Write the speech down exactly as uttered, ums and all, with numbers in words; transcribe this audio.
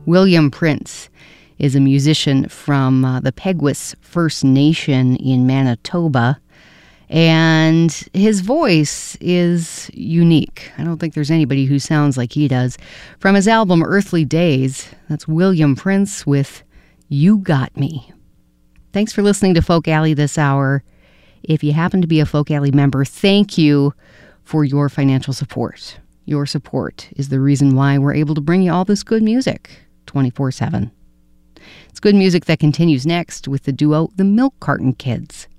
William Prince is a musician from uh, the Peguis First Nation in Manitoba, and his voice is unique. I don't think there's anybody who sounds like he does. From his album Earthly Days, that's William Prince with You Got Me. Thanks for listening to Folk Alley this hour. If you happen to be a Folk Alley member, thank you for your financial support. Your support is the reason why we're able to bring you all this good music twenty-four seven. It's good music that continues next with the duo The Milk Carton Kids.